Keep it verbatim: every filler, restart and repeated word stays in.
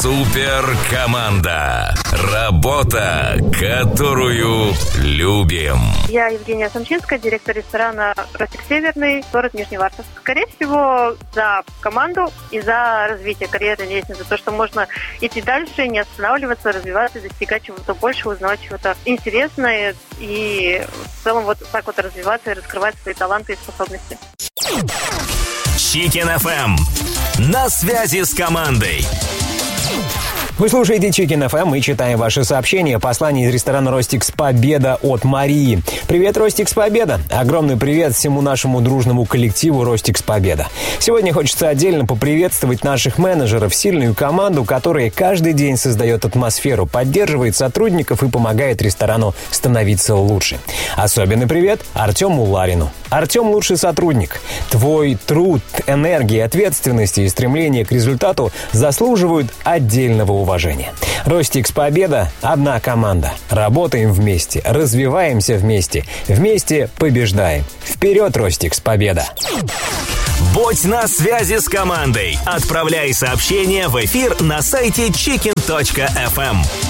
Супер команда. Работа, которую любим. Я Евгения Самчинская, директор ресторана «Ростик Северный», город Нижневартовск. Скорее всего, за команду и за развитие карьерной лестницы. За то, что можно идти дальше, не останавливаться, развиваться, достигать чего-то большего, узнавать чего-то интересное и в целом вот так вот развиваться и раскрывать свои таланты и способности. Chicken эф эм. На связи с командой. Вы слушаете Chicken эф эм, мы читаем ваши сообщения. Послание из ресторана «Ростикс Победа» от Марии. Привет, «Ростикс Победа». Огромный привет всему нашему дружному коллективу «Ростикс Победа». Сегодня хочется отдельно поприветствовать наших менеджеров, сильную команду, которая каждый день создает атмосферу, поддерживает сотрудников и помогает ресторану становиться лучше. Особенный привет Артему Ларину. Артем – лучший сотрудник. Твой труд, энергия, ответственность и стремление к результату заслуживают отдельного уважения. «Ростикс Победа» – одна команда. Работаем вместе, развиваемся вместе, вместе побеждаем. Вперед, «Ростикс Победа». Будь на связи с командой. Отправляй сообщения в эфир на сайте chicken точка эф эм.